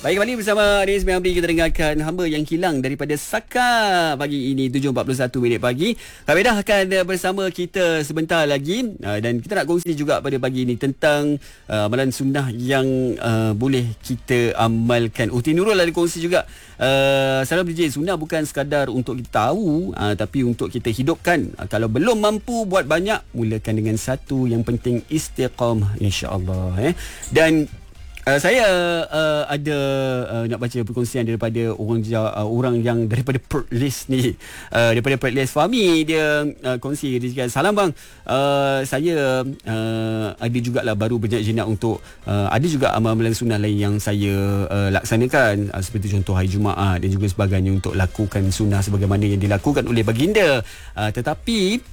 Baik, kembali bersama Anis Miamri, kita dengarkan Hamba Yang Hilang daripada Saka pagi ini 7.41 minit pagi. Kami dah akan bersama kita sebentar lagi dan kita nak kongsi juga pada pagi ini tentang amalan sunnah yang boleh kita amalkan. Uti Nurul ada kongsi juga. Salam DJ, sunnah bukan sekadar untuk kita tahu tapi untuk kita hidupkan. Kalau belum mampu buat banyak, mulakan dengan satu. Yang penting istiqamah, insya-Allah. Dan saya ada nak baca perkongsian daripada orang yang daripada Perth List ni, daripada Perth List. Fahmi dia kongsi, dia cakap, salam bang, saya ada jugalah baru berjinak untuk ada juga amalan sunnah lain yang saya laksanakan, seperti contoh hari Jumaat dan juga sebagainya, untuk lakukan sunnah sebagaimana yang dilakukan oleh baginda. Tetapi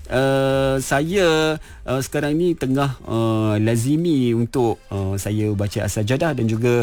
saya sekarang ni tengah lazimi untuk saya baca as-sajadah dan juga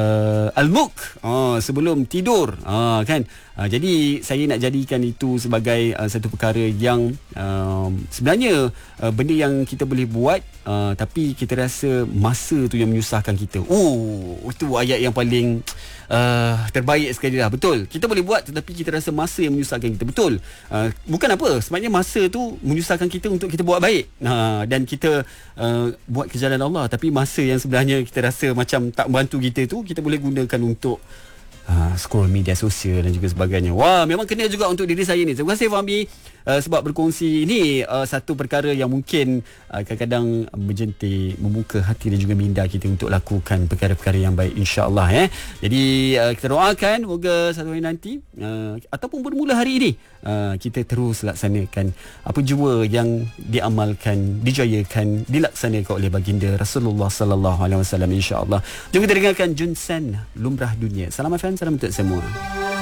al-mulk sebelum tidur, kan. Jadi saya nak jadikan itu sebagai satu perkara yang sebenarnya benda yang kita boleh buat, tapi kita rasa masa tu yang menyusahkan kita. Itu ayat yang paling terbaik sekali lah. Betul, kita boleh buat tetapi kita rasa masa yang menyusahkan kita. Betul, bukan apa, sebenarnya masa tu menyusahkan kita untuk kita buat baik, dan kita buat ke jalan Allah, tapi masa yang sebenarnya kita rasa macam tak membantu kita tu, kita boleh gunakan untuk scroll media sosial dan juga sebagainya. Wah, memang kena juga untuk diri saya ni. Terima kasih Fahmi sebab berkongsi ini satu perkara yang mungkin kadang-kadang menjentik, membuka hati dan juga minda kita untuk lakukan perkara-perkara yang baik, insya-Allah. Jadi kita doakan moga satu hari nanti ataupun bermula hari ini kita terus laksanakan apa jua yang diamalkan, dijayakan, dilaksanakan oleh baginda Rasulullah sallallahu alaihi wasallam, insya-Allah. Jom kita dengarkan Junsan Lumrah Dunia. Salam FM, salam untuk semua.